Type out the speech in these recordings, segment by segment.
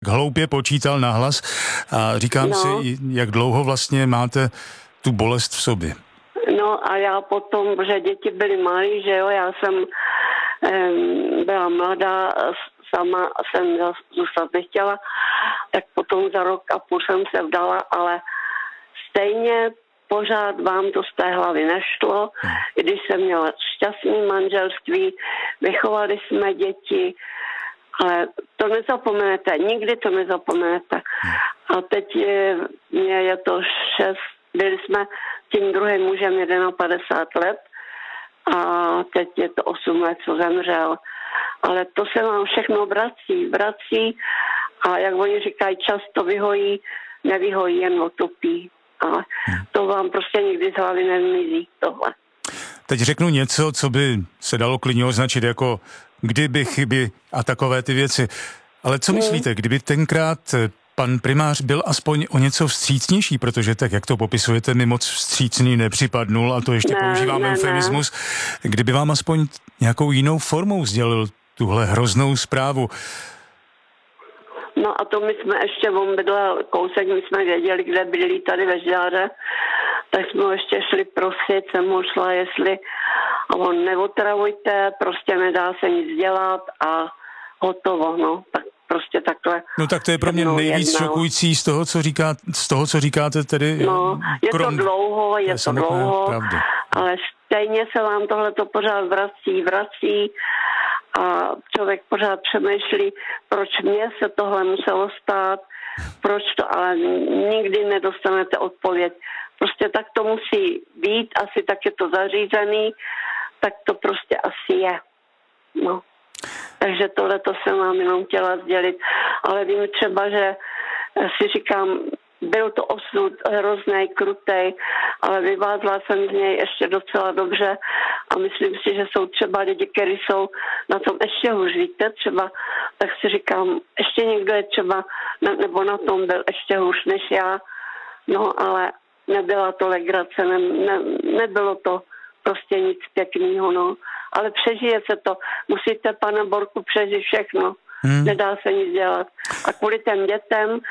hloupě počítal nahlas a říkám si, jak dlouho vlastně máte tu bolest v sobě. No a já potom, protože děti byly malé, že jo, já jsem byla mladá, sama jsem zůstat nechtěla, tak potom za rok a půl jsem se vdala, ale stejně pořád vám to z té hlavy nešlo, když jsem měla šťastný manželství, vychovali jsme děti, ale to nezapomenete, nikdy to nezapomenete. A teď je to 6, byli jsme tím druhým mužem 51 let a teď je to 8 let, co zemřel. Ale to se vám všechno vrací a jak oni říkají, čas to vyhojí, nevyhojí, jen otupí. Ale to vám prostě nikdy z hlavy nevymizí, tohle. Teď řeknu něco, co by se dalo klidně označit jako kdyby, chyby a takové ty věci. Ale co myslíte, kdyby tenkrát pan primář byl aspoň o něco vstřícnější, protože tak, jak to popisujete, mi moc vstřícný nepřipadnul a to ještě používám eufemismus. Kdyby vám aspoň nějakou jinou formou sdělil tuhle hroznou zprávu. No a to my jsme ještě, on bydlel kousek, my jsme věděli, kde bydlí tady ve Žďáře, tak jsme ho ještě šli prosit, jsem mu šla, jestli a on neotravujte, prostě nedá se nic dělat a hotovo, no, tak prostě takhle. No tak to je pro mě nejvíc šokující z toho, co říkáte tedy. No, je to dlouho, ale stejně se vám tohleto pořád vrací a člověk pořád přemýšlí, proč mně se tohle muselo stát, proč to, ale nikdy nedostanete odpověď. Prostě tak to musí být, asi tak je to zařízený, tak to prostě asi je. No. Takže tohleto jsem vám jenom chtěla sdělit, ale vím třeba, že si říkám, byl to osud hroznej, krutej, ale vyvázla jsem z něj ještě docela dobře a myslím si, že jsou třeba lidi, kteří jsou na tom ještě hůř, víte, třeba, tak si říkám, ještě někdo je třeba, nebo na tom byl ještě hůř než já, no ale nebyla to legrace, nebylo to prostě nic pěkného, no, ale přežije se to, musíte, pane Borku, přežít všechno, nedá se nic dělat a kvůli těm dětem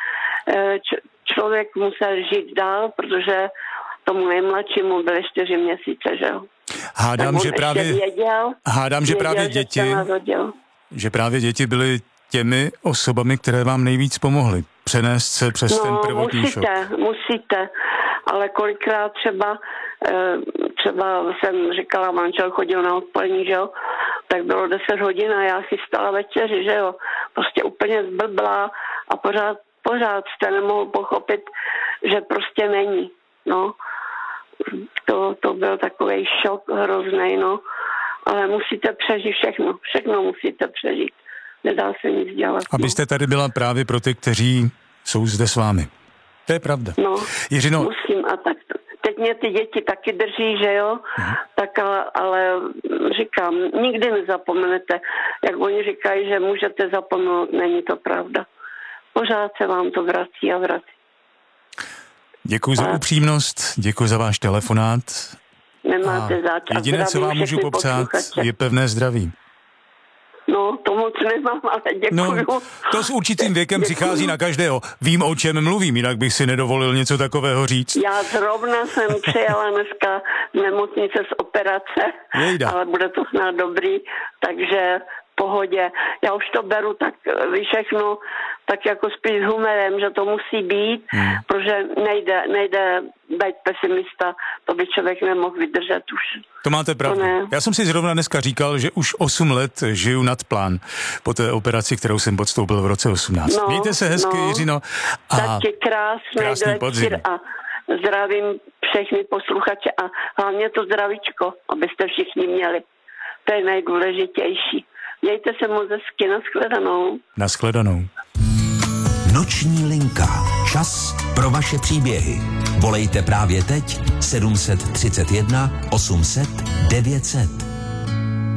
člověk musel žít dál, protože tomu nejmladšímu byly 4 měsíce, že jo. Hádám, že právě děti byly těmi osobami, které vám nejvíc pomohly přenést se přes ten prvotní šok. Musíte, ale kolikrát třeba jsem říkala, manžel chodil na odpolední, že jo, tak bylo 10 hodin a já chystala večeři, že jo, prostě úplně zblblá a pořád jste nemohl pochopit, že prostě není, no. To byl takovej šok hroznej, no. Ale musíte přežít všechno musíte přežít. Nedá se nic dělat. Abyste tady byla právě pro ty, kteří jsou zde s vámi. To je pravda. No, Jiřino, musím a tak. Teď mě ty děti taky drží, že jo, tak ale říkám, nikdy nezapomenete. Jak oni říkají, že můžete zapomenout, není to pravda. Pořád se vám to vrací a vrací. Děkuji za upřímnost, děkuji za váš telefonát. Nemáte zač. Jediné, co vám můžu popřát, je pevné zdraví. No, to moc nemám, ale děkuju. No, to s určitým věkem přichází na každého. Vím, o čem mluvím, jinak bych si nedovolil něco takového říct. Já zrovna jsem přijela dneska z nemocnice z operace, ale bude to snad dobrý, takže pohodě. Já už to beru tak všechno tak jako spíš s humorem, že to musí být, protože nejde být pesimista, to by člověk nemohl vydržet už. To máte pravdu. Já jsem si zrovna dneska říkal, že už 8 let žiju nad plán po té operaci, kterou jsem podstoupil v roce 18. No, mějte se hezky, Jiřino. Taky krásný podzim. A zdravím všechny posluchače a hlavně to zdravíčko, abyste všichni měli. To je nejdůležitější. Mějte se moc hezky, nashledanou. Nashledanou. Noční linka. Čas pro vaše příběhy. Volejte právě teď 731 800 900.